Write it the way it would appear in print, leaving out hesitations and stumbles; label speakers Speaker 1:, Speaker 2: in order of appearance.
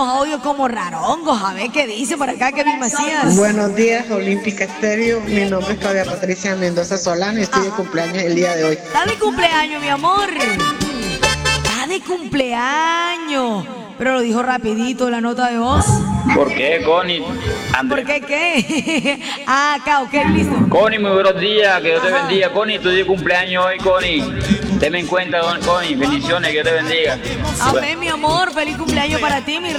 Speaker 1: los audios como rarongos. A ver qué dice por acá Kevin Macías.
Speaker 2: Buenos días, Olímpica Estéreo. Mi nombre es Claudia Patricia Mendoza Solano y estoy de cumpleaños el día de hoy.
Speaker 1: Está de cumpleaños, mi amor. Está de cumpleaños. Pero lo dijo rapidito la nota de voz.
Speaker 3: ¿Por qué, Connie?
Speaker 1: ¿Por qué qué? Acá, ok, listo.
Speaker 3: Connie, muy buenos días, que Dios te bendiga. Connie, estoy de cumpleaños hoy, Connie. Tenme en cuenta, Connie. Bendiciones, que Dios te bendiga.
Speaker 1: Amén, mi amor. Feliz cumpleaños para ti, mi